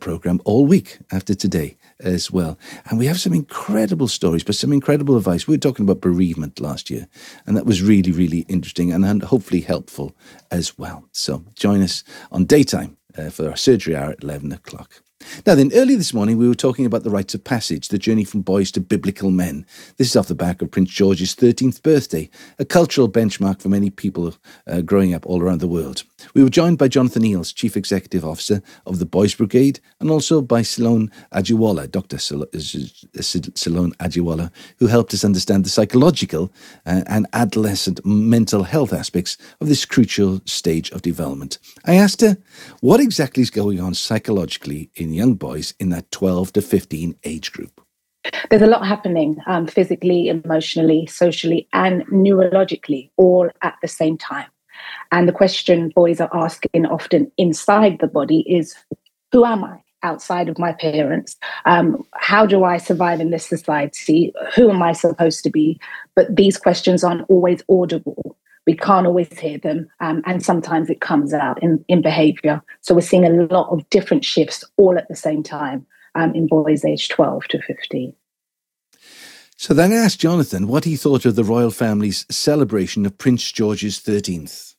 programme all week after today as well. And we have some incredible stories, but some incredible advice. We were talking about bereavement last year, and that was really, really interesting and hopefully helpful as well. So join us on Daytime for our surgery hour at 11 o'clock. Now then, early this morning we were talking about the rites of passage, the journey from boys to biblical men. This is off the back of Prince George's 13th birthday, a cultural benchmark for many people growing up all around the world. We were joined by Jonathan Eales, Chief Executive Officer of the Boys Brigade, and also by Salone Ajiwala, Dr. Salone Ajiwala, who helped us understand the psychological and adolescent mental health aspects of this crucial stage of development. I asked her what exactly is going on psychologically in young boys in that 12 to 15 age group. There's a lot happening physically, emotionally, socially, and neurologically all at the same time. And the question boys are asking often inside the body is, who am I outside of my parents? How do I survive in this society? Who am I supposed to be? But these questions aren't always audible. We can't always hear them, and sometimes it comes out in behaviour. So we're seeing a lot of different shifts all at the same time in boys aged 12 to 15. So then I asked Jonathan what he thought of the royal family's celebration of Prince George's 13th.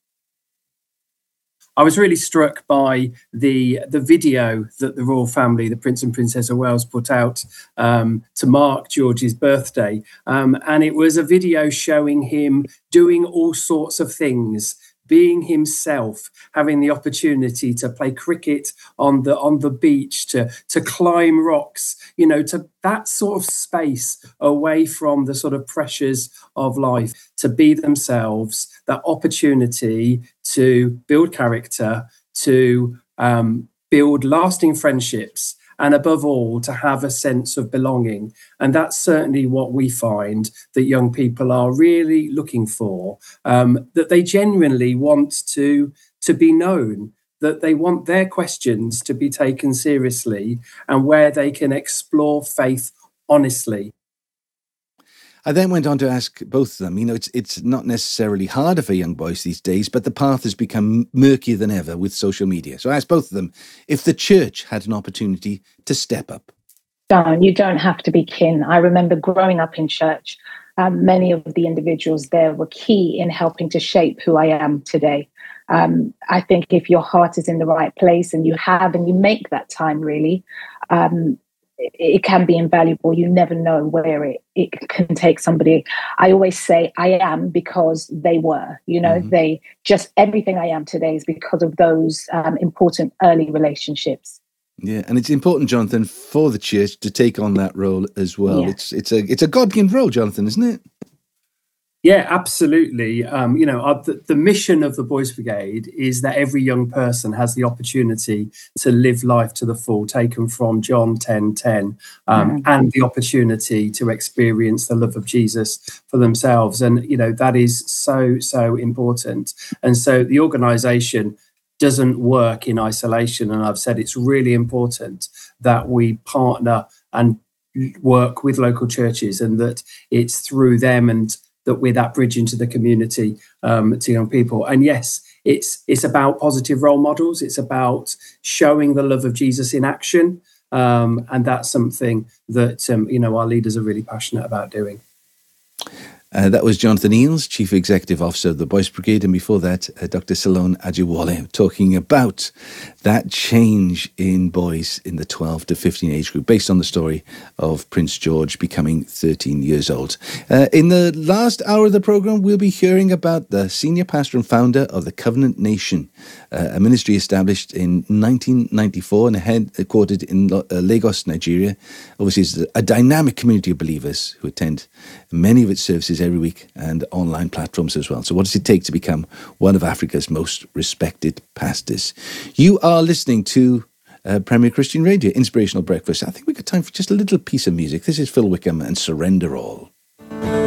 I was really struck by the video that the royal family, the Prince and Princess of Wales, put out to mark George's birthday. And it was a video showing him doing all sorts of things, being himself, having the opportunity to play cricket on the beach, to climb rocks, to that sort of space away from the sort of pressures of life, to be themselves, that opportunity to build character, to build lasting friendships, and above all, to have a sense of belonging. And that's certainly what we find that young people are really looking for, that they genuinely want to be known, that they want their questions to be taken seriously, and where they can explore faith honestly. I then went on to ask both of them, it's not necessarily harder for young boys these days, but the path has become murkier than ever with social media. So I asked both of them if the church had an opportunity to step up. You don't have to be kin. I remember growing up in church. Many of the individuals there were key in helping to shape who I am today. I think if your heart is in the right place and you make that time really, it can be invaluable. You never know where it can take somebody. I always say I am because they were, they just, everything I am today is because of those important early relationships. Yeah, and it's important, Jonathan, for the church to take on that role as well. Yeah. It's a God-given role, Jonathan, isn't it? Yeah, absolutely. The mission of the Boys Brigade is that every young person has the opportunity to live life to the full, taken from John 10:10, and the opportunity to experience the love of Jesus for themselves. And, that is so, so important. And so the organisation doesn't work in isolation. And I've said it's really important that we partner and work with local churches, and that it's through them and that we're that bridge into the community to young people. And yes, it's about positive role models. It's about showing the love of Jesus in action. And that's something that, our leaders are really passionate about doing. That was Jonathan Eales, Chief Executive Officer of the Boys Brigade, and before that, Dr. Salone Ajiwala, talking about that change in boys in the 12 to 15 age group, based on the story of Prince George becoming 13 years old. In the last hour of the programme, we'll be hearing about the senior pastor and founder of the Covenant Nation, a ministry established in 1994 and headquartered in Lagos, Nigeria. Obviously, it's a dynamic community of believers who attend many of its services every week and online platforms as well. So what does it take to become one of Africa's most respected pastors? You are listening to Premier Christian Radio, Inspirational Breakfast. I think we've got time for just a little piece of music. This is Phil Wickham and Surrender All.